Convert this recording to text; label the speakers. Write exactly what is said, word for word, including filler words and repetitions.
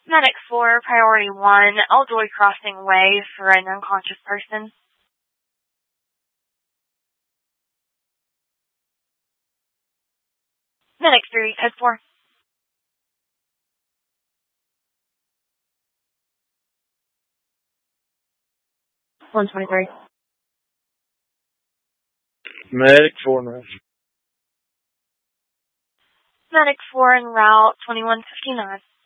Speaker 1: Medic four, priority one, Eljoy Crossing Way for an unconscious person. Medic three, code four. one twenty-three.
Speaker 2: Medic four, nine.
Speaker 1: Medic four en route, twenty-one fifty-nine.